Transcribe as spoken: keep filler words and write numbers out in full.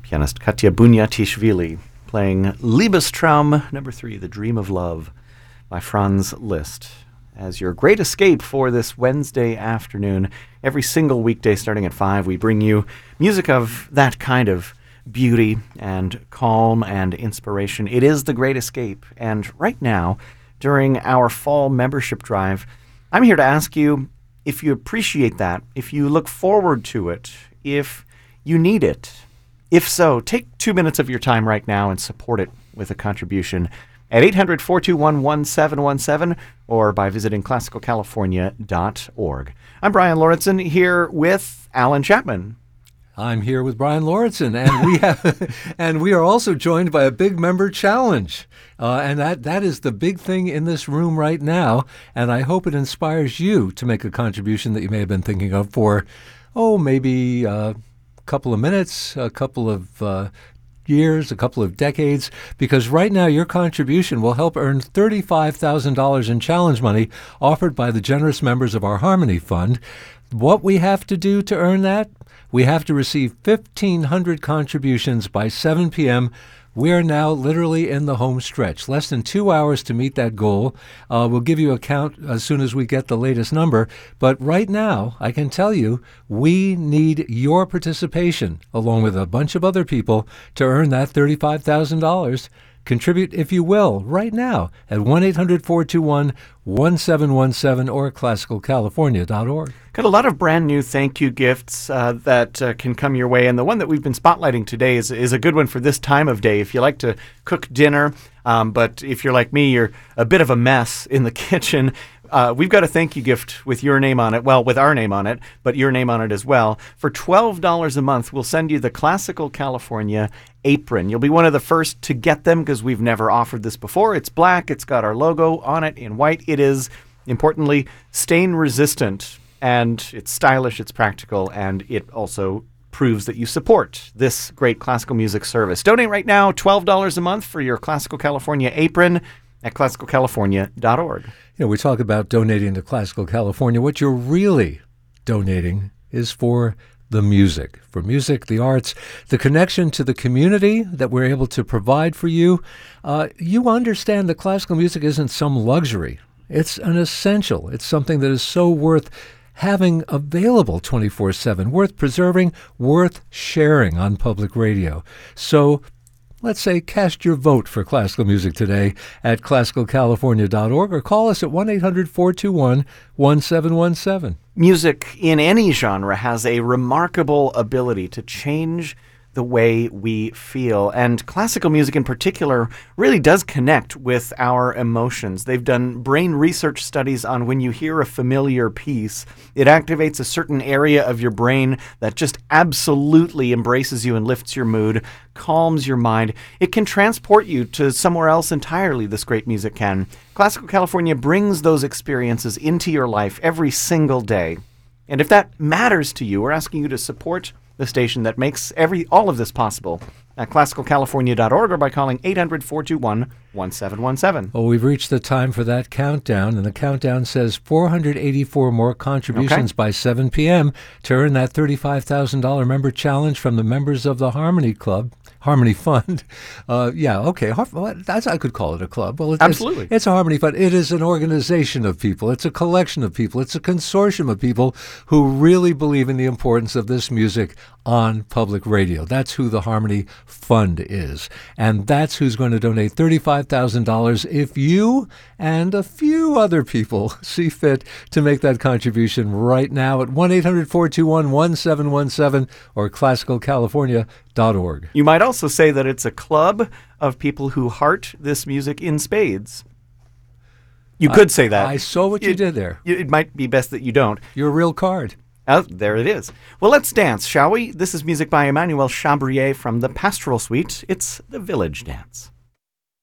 Pianist Katya Bunyatishvili playing Liebestraum number three, The Dream of Love by Franz Liszt, as your great escape for this Wednesday afternoon. Every single weekday starting at five, we bring you music of that kind of beauty and calm and inspiration. It is the Great Escape, and right now, during our fall membership drive, I'm here to ask you if you appreciate that, if you look forward to it, if you need it. If so, take two minutes of your time right now and support it with a contribution at eight hundred, four two one, one seven one seven or by visiting classical california dot org. I'm Brian Lauritsen here with Alan Chapman. I'm here with Brian Lauritsen, and we have, and we are also joined by a big member challenge, uh, and that that is the big thing in this room right now. And I hope it inspires you to make a contribution that you may have been thinking of for, oh, maybe a couple of minutes, a couple of uh, years, a couple of decades, because right now your contribution will help earn thirty-five thousand dollars in challenge money offered by the generous members of our Harmony Fund. What we have to do to earn that? We have to receive fifteen hundred contributions by seven p.m. We are now literally in the home stretch. Less than two hours to meet that goal. Uh, we'll give you a count as soon as we get the latest number. But right now, I can tell you, we need your participation, along with a bunch of other people, to earn that thirty-five thousand dollars. Contribute, if you will, right now at one eight hundred, four two one, one seven one seven or classical california dot org. Got a lot of brand new thank you gifts uh, that uh, can come your way, and the one that we've been spotlighting today is, is a good one for this time of day. If you like to cook dinner, um, but if you're like me, you're a bit of a mess in the kitchen, Uh, we've got a thank you gift with your name on it. Well, with our name on it, but your name on it as well. For twelve dollars a month, we'll send you the Classical California apron. You'll be one of the first to get them because we've never offered this before. It's black. It's got our logo on it in white. It is, importantly, stain resistant, and it's stylish, it's practical, and it also proves that you support this great classical music service. Donate right now, twelve dollars a month for your Classical California apron at classical california dot org. You know, we talk about donating to Classical California. What you're really donating is for the music, for music, the arts, the connection to the community that we're able to provide for you. Uh, you understand that classical music isn't some luxury. It's an essential. It's something that is so worth having available twenty-four seven, worth preserving, worth sharing on public radio. So let's say cast your vote for classical music today at classical california dot org or call us at one eight hundred, four two one, one seven one seven. Music in any genre has a remarkable ability to change the way we feel, and classical music in particular really does connect with our emotions. They've done brain research studies on when you hear a familiar piece, it activates a certain area of your brain that just absolutely embraces you and lifts your mood, calms your mind. It can transport you to somewhere else entirely, this great music can. Classical California brings those experiences into your life every single day. And if that matters to you, we're asking you to support the station that makes every all of this possible at classical california dot org or by calling eight hundred, four two one, one seven one seven. Well, we've reached the time for that countdown, and the countdown says four hundred eighty-four more contributions okay. by seven p.m. to earn that thirty-five thousand dollars member challenge from the members of the Harmony Club. Harmony Fund. Uh, yeah, okay. That's, I could call it a club. Well, it, Absolutely. It's, it's a Harmony Fund. It is an organization of people. It's a collection of people. It's a consortium of people who really believe in the importance of this music on public radio. That's who the Harmony Fund is. And that's who's going to donate thirty-five thousand dollars if you and a few other people see fit to make that contribution right now at one eight hundred, four two one, one seven one seven or classical california dot org. You might also say that it's a club of people who heart this music in spades. You could I, say that. I saw what it, you did there. It might be best that you don't. Your real card. Oh, there it is. Well, let's dance, shall we? This is music by Emmanuel Chabrier from the Pastoral Suite. It's the Village Dance.